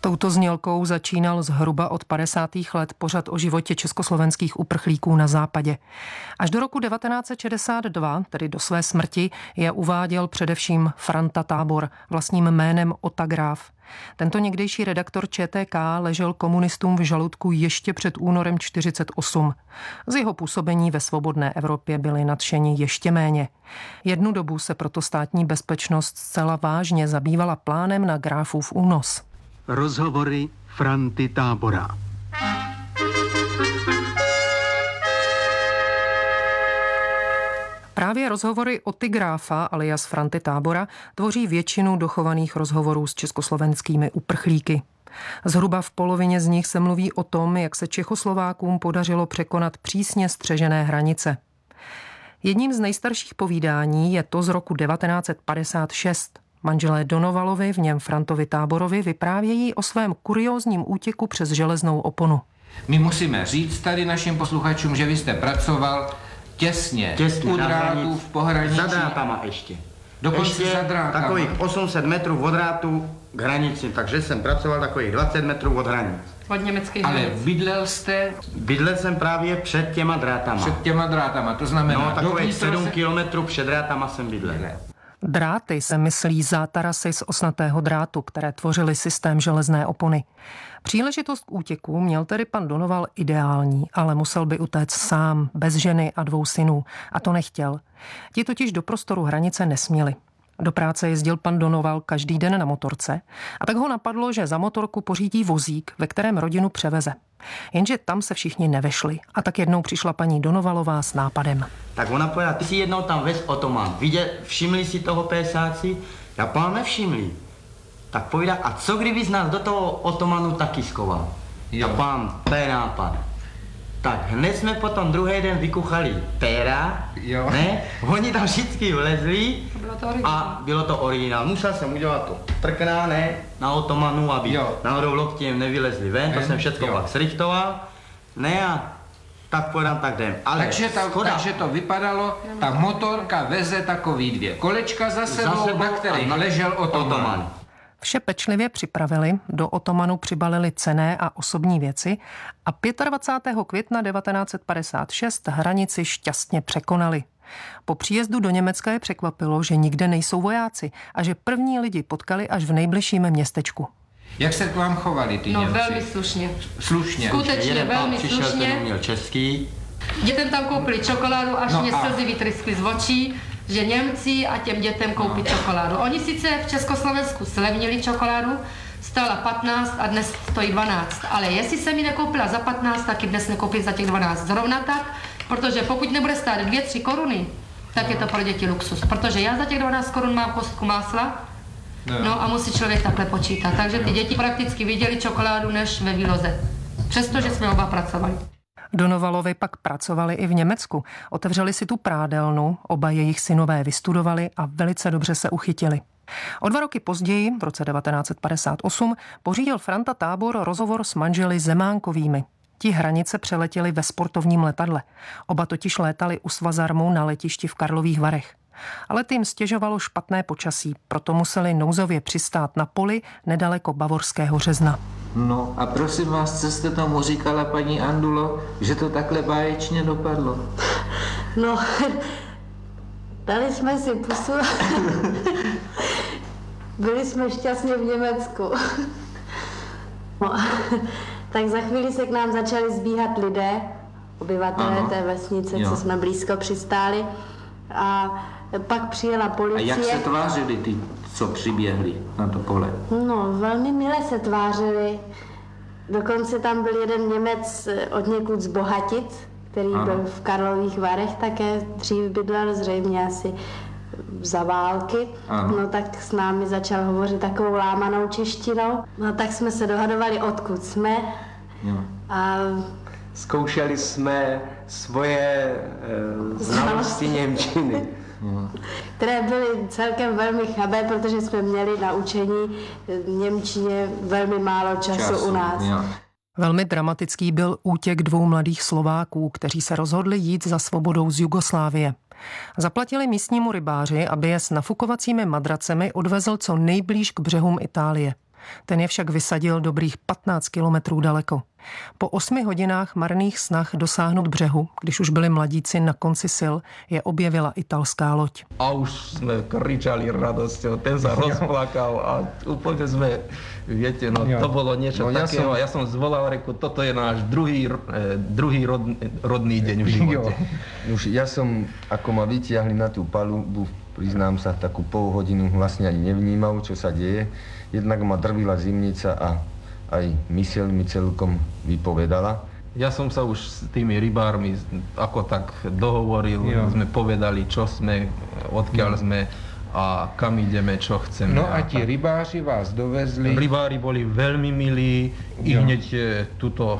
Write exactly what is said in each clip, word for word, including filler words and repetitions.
Touto znělkou začínal zhruba od padesátých let pořad o životě československých uprchlíků na západě. Až do roku devatenáct set šedesát dva, tedy do své smrti, je uváděl především Franta Tábor, vlastním jménem Otagráf. Tento někdejší redaktor Č T K ležel komunistům v žaludku ještě před únorem čtyřicet osm. Z jeho působení ve svobodné Evropě byli nadšeni ještě méně. Jednu dobu se proto státní bezpečnost zcela vážně zabývala plánem na Gráfův únos. Rozhovory Franty Tábora. Právě rozhovory Oty Gráfa alias Franty Tábora tvoří většinu dochovaných rozhovorů s československými uprchlíky. Zhruba v polovině z nich se mluví o tom, jak se Čechoslovákům podařilo překonat přísně střežené hranice. Jedním z nejstarších povídání je to z roku devatenáct set padesát šest. Manželé Donovalovi v něm Frantovi Táborovi vyprávějí o svém kuriózním útěku přes železnou oponu. My musíme říct tady našim posluchačům, že vy jste pracoval těsně, těsně u drátů v pohraničí. Za drátama ještě. Dokonce ještě za drátama. Takových osm set metrů od drátu k hranici, takže jsem pracoval takových dvacet metrů od hranic. Od německých Ale hranic. bydlel jste? Bydlel jsem právě před těma drátama. Před těma drátama, to znamená... No, takových sedm se... kilometrů před drátama jsem bydlel. Dráty se myslí zátarasy z osnatého drátu, které tvořily systém železné opony. Příležitost k útěku měl tedy pan Donoval ideální, ale musel by utéct sám, bez ženy a dvou synů. A to nechtěl. Ti totiž do prostoru hranice nesměli. Do práce jezdil pan Donoval každý den na motorce a tak ho napadlo, že za motorku pořídí vozík, ve kterém rodinu převeze. Jenže tam se všichni nevešli a tak jednou přišla paní Donovalová s nápadem. Tak ona povedala, ty si jednou tam vez otoman. Viděl, všimli si toho pésáci? Já pán nevšimli. Tak povídá, a co kdyby z nás do toho otomanu taky skoval? Já pán, to je nápad. Tak hned jsme potom druhý den vykuchali péra, jo. Ne? Oni tam všichni vlezli a bylo to originál. Musel jsem udělat to trkná, ne, na otomanu, aby jo. Náhodou loktěm nevylezli ven, to jsem všechno pak srichtoval, ne a tak podám, tak jdem. Ale takže, ta, takže to vypadalo, ta motorka veze takový dvě kolečka za sebou, za sebou na kterých ležel otoman. otoman. Vše pečlivě připravili, do otomanu přibalili cenné a osobní věci a dvacátého pátého května devatenáct set padesát šest hranici šťastně překonali. Po příjezdu do Německa je překvapilo, že nikde nejsou vojáci a že první lidi potkali až v nejbližším městečku. Jak se k vám chovali ty No Němci? velmi slušně. Slušně. Skutečně jeden velmi přišel, slušně. ten uměl český. Dětem tam koupili čokoládu, až no mě a... slzy vytryskly z očí, že Němci a těm dětem koupí no. čokoládu. Oni sice v Československu slevnili čokoládu, stála patnáct a dnes stojí dvanáct. Ale jestli jsem ji nekoupila za patnáct, tak ji dnes nekoupím za těch dvanáct. Zrovna tak, protože pokud nebude stát dvě, tři koruny, tak je to pro děti luxus. Protože já za těch dvanáct korun mám kostku másla, no a musí člověk takhle počítat. Takže ty děti prakticky viděli čokoládu než ve výloze. Přestože jsme oba pracovali. Donovalovi pak pracovali i v Německu. Otevřeli si tu prádelnu, oba jejich synové vystudovali a velice dobře se uchytili. O dva roky později, v roce devatenáct set padesát osm, pořídil Franta Tábor rozhovor s manželi Zemánkovými. Ti hranice přeletěli ve sportovním letadle. Oba totiž létali u Svazarmu na letišti v Karlových Varech. Ale tím stěžovalo špatné počasí, proto museli nouzově přistát na poli nedaleko Bavorského Řezna. No a prosím vás, co jste tomu říkala, paní Andulo, že to takhle báječně dopadlo? No, dali jsme si pusu. Byli jsme šťastně v Německu. No, tak za chvíli se k nám začali zbíhat lidé, obyvatelé té vesnice, jo. co jsme blízko přistáli. A pak přijela policie. A jak se tvářili ty, co přiběhli na to pole? No, velmi milé se tvářili. Dokonce tam byl jeden Němec od někud z Bohatic, který ano. byl v Karlových Varech také, dřív bydlel zřejmě asi za války. Ano. No tak s námi začal hovořit takovou lámanou češtinou. No tak jsme se dohadovali, odkud jsme. Jo. A zkoušeli jsme svoje e, znalosti němčiny. Které byly celkem velmi chabé, protože jsme měli na učení němčině velmi málo času, času u nás. Jo. Velmi dramatický byl útěk dvou mladých Slováků, kteří se rozhodli jít za svobodou z Jugoslávie. Zaplatili místnímu rybáři, aby je s nafukovacími madracemi odvezl co nejblíž k břehům Itálie. Ten je však vysadil dobrých patnáct kilometrů daleko. Po osmi hodinách marných snah dosáhnout břehu, když už byli mladíci na konci sil, je objevila italská loď. A už jsme kričali radosťou, ten sa rozplakal a úplne sme, viete, no to bolo niečo no, takého. Ja som, ja som zvolal, reku, toto je náš druhý, druhý rod, rodný deň v živote. Jo. Už ja som, ako ma vytiahli na tú palubu, priznám sa, takú pol hodinu vlastne ani nevnímal, čo sa deje. Jednak ma drvila zimnica a aj myseľ mi celkom vypovedala. Ja som sa už s tými rybármi ako tak dohovoril, jo. Sme povedali, čo sme, odkiaľ jo. sme a kam ideme, čo chceme. No a ti rybáři vás dovezli? Rybári boli veľmi milí, i hneď tuto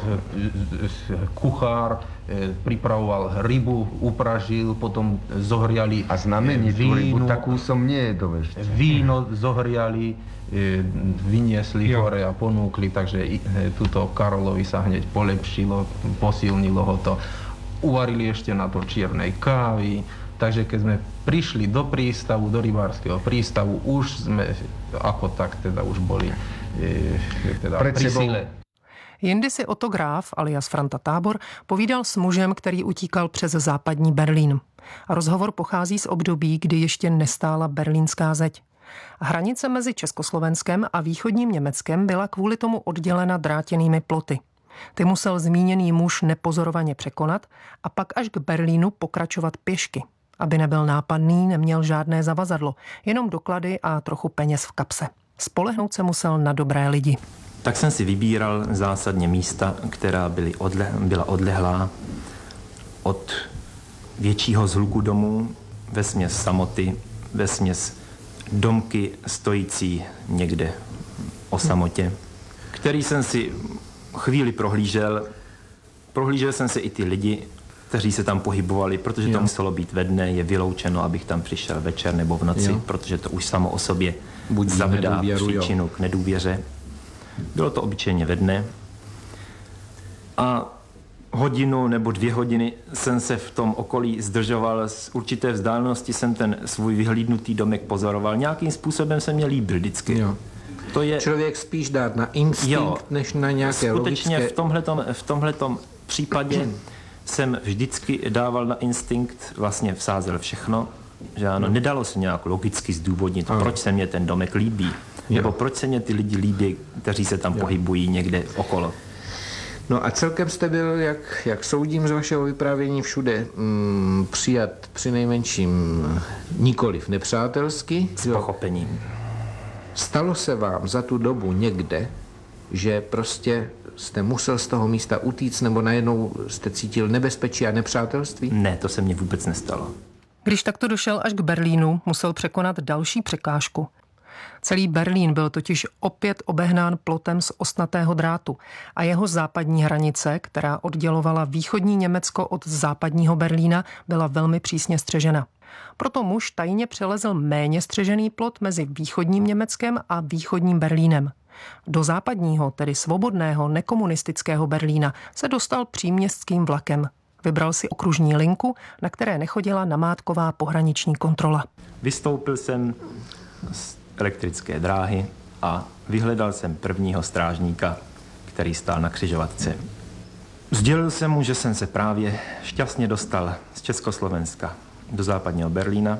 kuchár pripravoval rybu, upražil, potom zohriali a znamení tú rybu takú som nejedol ešte. Víno zohriali, vyniesli jo. hore a ponúkli, takže tuto Karolovi sa hneď polepšilo, posilnilo ho to. Uvarili ešte na to čiernej kávy, takže keď sme prišli do prístavu, do rybárskeho prístavu, už sme ako tak teda už boli teda pri sile. Jindy si Otto Graf, alias Franta Tábor, povídal s mužem, který utíkal přes západní Berlín. Rozhovor pochází z období, kdy ještě nestála berlínská zeď. Hranice mezi Československem a východním Německem byla kvůli tomu oddělena drátěnými ploty. Ty musel zmíněný muž nepozorovaně překonat a pak až k Berlínu pokračovat pěšky. Aby nebyl nápadný, neměl žádné zavazadlo, jenom doklady a trochu peněz v kapse. Spolehnout se musel na dobré lidi. Tak jsem si vybíral zásadně místa, která byly odle, byla odlehlá od většího zhluku domů, vesměs samoty, vesměs domky stojící někde o samotě, který jsem si chvíli prohlížel. Prohlížel jsem si i ty lidi, kteří se tam pohybovali, protože to muselo být ve dne, je vyloučeno, abych tam přišel večer nebo v noci, jo. protože to už samo o sobě zavdá příčinu k nedůvěře. Bylo to obyčejně ve dne a hodinu nebo dvě hodiny jsem se v tom okolí zdržoval, z určité vzdálenosti jsem ten svůj vyhlídnutý domek pozoroval. Nějakým způsobem se mě líbil vždycky. Jo. To je... Člověk spíš dát na instinkt, jo, než na nějaké skutečně logické... v tomhletom, v tomhletom případě jsem vždycky dával na instinkt, vlastně vsázel všechno, že ano, nedalo se nějak logicky zdůvodnit, ano. proč se mě ten domek líbí, jo. nebo proč se mě ty lidi líbí, kteří se tam jo. pohybují někde okolo. No a celkem jste byl, jak, jak soudím z vašeho vyprávění, všude mm, přijat přinejmenším nikoliv nepřátelsky. S pochopením. Stalo se vám za tu dobu někde, že prostě jste musel z toho místa utíct, nebo najednou jste cítil nebezpečí a nepřátelství? Ne, to se mně vůbec nestalo. Když takto došel až k Berlínu, musel překonat další překážku. Celý Berlín byl totiž opět obehnán plotem z ostnatého drátu a jeho západní hranice, která oddělovala východní Německo od západního Berlína, byla velmi přísně střežena. Proto muž tajně přelezl méně střežený plot mezi východním Německem a východním Berlínem. Do západního, tedy svobodného, nekomunistického Berlína se dostal příměstským vlakem. Vybral si okružní linku, na které nechodila namátková pohraniční kontrola. Vystoupil jsem z elektrické dráhy a vyhledal jsem prvního strážníka, který stál na křižovatce. Sdělil jsem mu, že jsem se právě šťastně dostal z Československa do západního Berlína.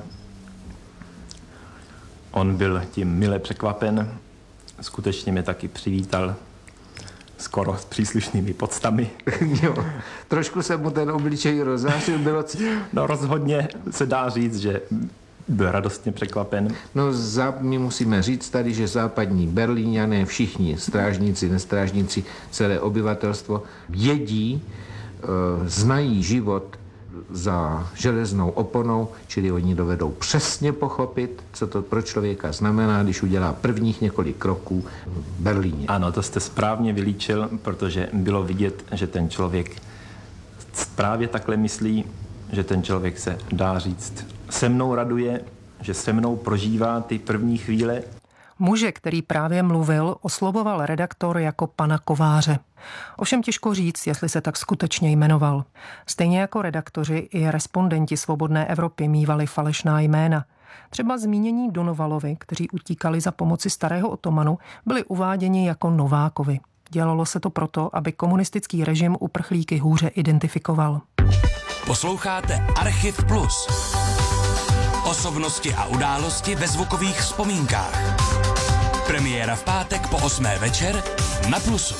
On byl tím mile překvapen, skutečně mě taky přivítal skoro s příslušnými poctami. Jo, trošku se mu ten obličej rozářil, bylo... No rozhodně se dá říct, že byl radostně překvapen. No za, my musíme říct tady, že západní Berlíňané, všichni strážníci, nestrážníci, celé obyvatelstvo vědí, e, znají život za železnou oponou, čili oni dovedou přesně pochopit, co to pro člověka znamená, když udělá prvních několik kroků v Berlíně. Ano, to jste správně vylíčil, protože bylo vidět, že ten člověk právě takhle myslí, že ten člověk se, dá říct, se mnou raduje, že se mnou prožívá ty první chvíle. Muže, který právě mluvil, oslovoval redaktor jako pana Kováře. Ovšem těžko říct, jestli se tak skutečně jmenoval. Stejně jako redaktoři i respondenti Svobodné Evropy mívali falešná jména. Třeba zmínění Donovalovi, kteří utíkali za pomoci starého otomanu, byli uváděni jako Novákovi. Dělalo se to proto, aby komunistický režim uprchlíky hůře identifikoval. Posloucháte Archiv Plus. Osobnosti a události ve zvukových vzpomínkách. Premiéra v pátek po osmé večer na Plusu.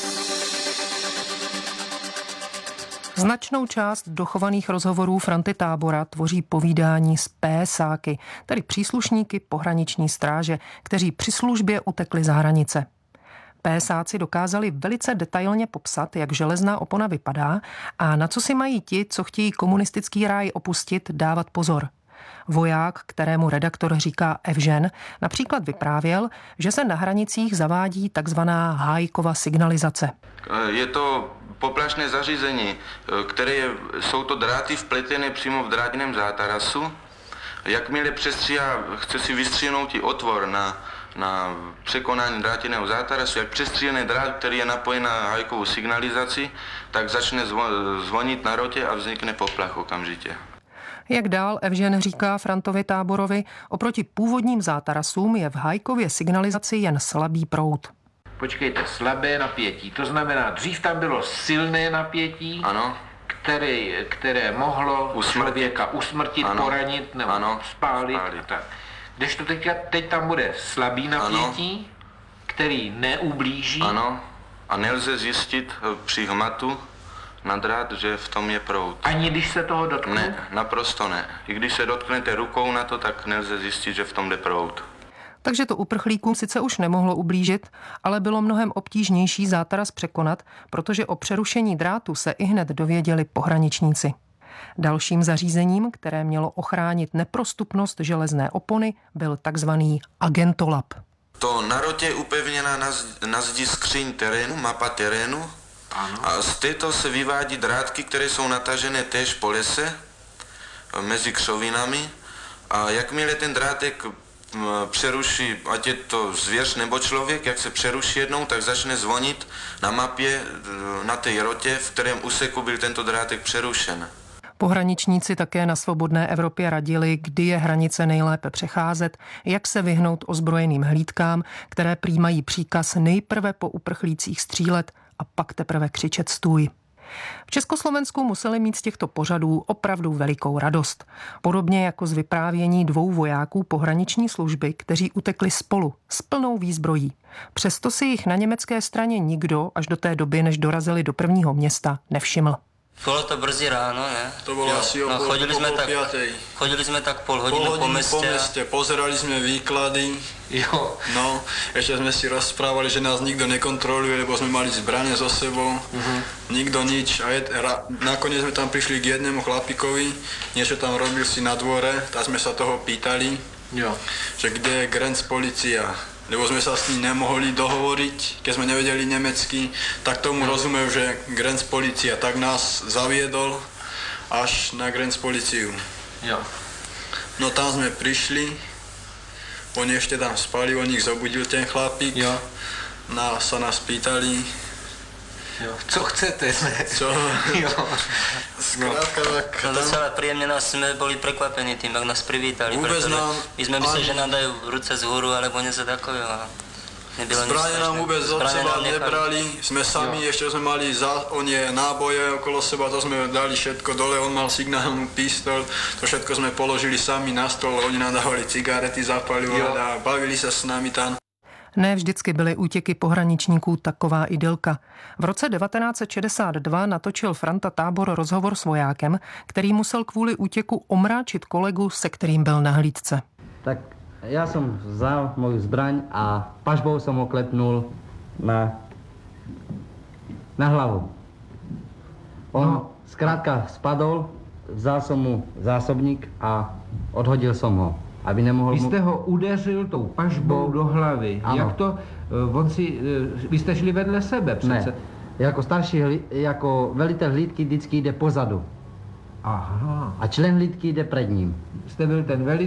Značnou část dochovaných rozhovorů Franty Tábora tvoří povídání s pésáky, tedy příslušníky pohraniční stráže, kteří při službě utekli za hranice. Pésáci dokázali velice detailně popsat, jak železná opona vypadá a na co si mají ti, co chtějí komunistický ráj opustit, dávat pozor. Voják, kterému redaktor říká Evžen, například vyprávěl, že se na hranicích zavádí takzvaná Hájkova signalizace. Je to poplašné zařízení, které je, jsou to dráty vpletené přímo v drátném zátarasu. Jakmile přestříhá, chce si vystříhnout i otvor na, na překonání drátěného zátarasu, jak přestříhaný drát, který je napojen na Hájkovou signalizaci, tak začne zvonit na rotě a vznikne poplach okamžitě. Jak dál Evžen říká Frantovi Táborovi, oproti původním zátarasům je v Hájkově signalizaci jen slabý proud. Počkejte, slabé napětí, to znamená, dřív tam bylo silné napětí, ano. Které, které mohlo usmrtit. člověka usmrtit, ano. poranit nebo ano. spálit. spálit. Tak. Kdežto teď, teď tam bude slabý napětí, ano. který neublíží. Ano, a nelze zjistit při hmatu na drát, že v tom je proud. Ani když se toho dotkne? Ne, naprosto ne. I když se dotknete rukou na to, tak nelze zjistit, že v tom jde proud. Takže to uprchlíkům sice už nemohlo ublížit, ale bylo mnohem obtížnější zátaras překonat, protože o přerušení drátu se ihned dověděli pohraničníci. Dalším zařízením, které mělo ochránit neprostupnost železné opony, byl takzvaný agentolab. To na rotě je upevněná na, na zdi skříň terénu, mapa terénu. Ano. A z této se vyvádí drátky, které jsou natažené též po lese, mezi křovinami. A jakmile ten drátek přeruší, ať je to zvěř nebo člověk, jak se přeruší jednou, tak začne zvonit na mapě na té rotě, v kterém úseku byl tento drátek přerušen. Pohraničníci také na svobodné Evropě radili, kdy je hranice nejlépe přecházet, jak se vyhnout ozbrojeným hlídkám, které přijímají příkaz nejprve po uprchlících střílet a pak teprve křičet stůj. V Československu museli mít z těchto pořadů opravdu velikou radost. Podobně jako z vyprávění dvou vojáků pohraniční služby, kteří utekli spolu s plnou výzbrojí. Přesto si jich na německé straně nikdo až do té doby, než dorazili do prvního města, nevšiml. Bylo to brzy ráno, ne? To bylo jo. asi o no, pol, chodili, jsme tak, piatej. chodili jsme tak pol hodinu, pol hodinu po městě. po městě, pozerali jsme výklady. Jo. No, ještě jsme si rozprávali, že nás nikdo nekontroluje, lebo jsme mali zbraně za sebou. Uh-huh. Nikdo nič. A je, ra, nakoniec jsme tam prišli k jednému chlapíkovi, niečo tam robil si na dvore, tak jsme sa toho pýtali, jo. že kde je Grenz policia. Lebo sme sa s ním nemohli dohovoriť, keď sme nevedeli nemecky, tak tomu rozumel, že Grenz policia, tak nás zaviedol až na Grenz policiu. Jo. No tam sme prišli, oni ešte tam spali, on ich zobudil ten chlapík, jo. Na, sa nás pýtali, jo. Co chcete? Co? Jo. Zkrátka, no, tak... No docela príjemne nás sme boli prekvapení tým, jak nás privítali, vôbec pretože nám, my sme mysleli, že nám dajú ruce z hôru, alebo niečo takového. Zbraně nám vôbec od seba nebrali, sme sami, jo. ešte sme mali za, oni náboje okolo seba, to sme dali všetko dole, on mal signálnu pistol, to všetko sme položili sami na stôl, oni nám dávali cigarety zapaliť a bavili sa s nami tam. Ne vždycky byly útěky pohraničníků taková idylka. V roce devatenáct set šedesát dva natočil Franta Tábor rozhovor s vojákem, který musel kvůli útěku omráčit kolegu, se kterým byl na hlídce. Tak já jsem vzal moju zbraň a pažbou jsem ho klepnul na, na hlavu. On no. zkrátka spadl, vzal jsem mu zásobník a odhodil jsem ho. Aby nemohl vy jste ho udeřil tou pažbou do hlavy. Ano. Jak to, on si, vy jste šli vedle sebe přece? Ne, jako starší, jako velitel hlídky vždycky jde pozadu. Aha. A člen hlídky jde před ním. Jste byl ten velitel?